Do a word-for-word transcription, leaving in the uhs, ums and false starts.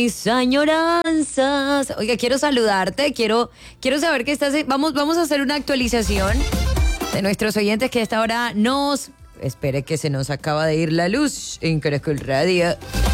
Mis añoranzas. Oiga, quiero saludarte, quiero, quiero saber que estás. Vamos, vamos a hacer una actualización de nuestros oyentes que a esta hora nos. Espere que se nos acaba de ir la luz en Caracol Radio.